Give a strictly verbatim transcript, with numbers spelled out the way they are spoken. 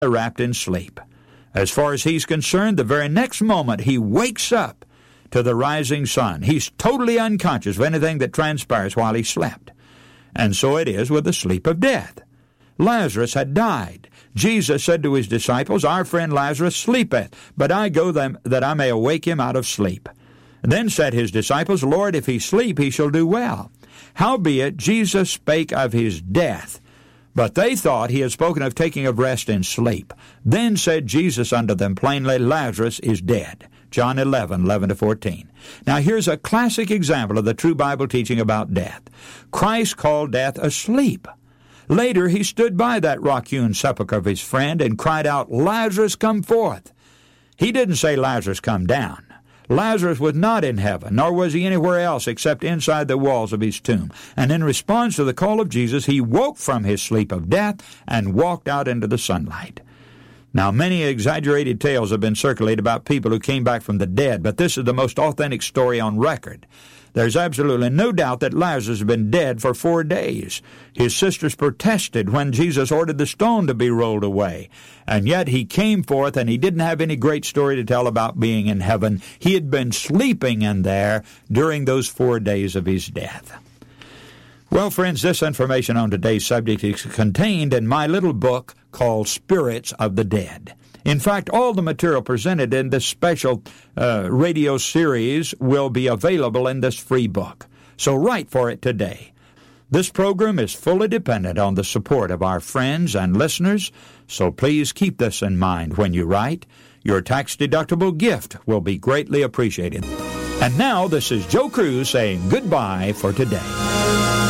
wrapped in sleep. As far as he's concerned, the very next moment he wakes up to the rising sun. He's totally unconscious of anything that transpires while he slept. And so it is with the sleep of death. Lazarus had died. Jesus said to his disciples, "Our friend Lazarus sleepeth, but I go them that I may awake him out of sleep." Then said his disciples, "Lord, if he sleep, he shall do well." Howbeit Jesus spake of his death, but they thought he had spoken of taking of rest in sleep. Then said Jesus unto them plainly, "Lazarus is dead." John eleven, eleven to fourteen. Now here's a classic example of the true Bible teaching about death. Christ called death asleep. Later he stood by that rock-hewn sepulchre of his friend and cried out, "Lazarus, come forth." He didn't say, "Lazarus, come down." Lazarus was not in heaven, nor was he anywhere else except inside the walls of his tomb. And in response to the call of Jesus, he woke from his sleep of death and walked out into the sunlight. Now, many exaggerated tales have been circulated about people who came back from the dead, but this is the most authentic story on record. There's absolutely no doubt that Lazarus had been dead for four days. His sisters protested when Jesus ordered the stone to be rolled away. And yet he came forth, and he didn't have any great story to tell about being in heaven. He had been sleeping in there during those four days of his death. Well, friends, this information on today's subject is contained in my little book called Spirits of the Dead. In fact, all the material presented in this special uh, radio series will be available in this free book. So write for it today. This program is fully dependent on the support of our friends and listeners, so please keep this in mind when you write. Your tax-deductible gift will be greatly appreciated. And now, this is Joe Cruz saying goodbye for today.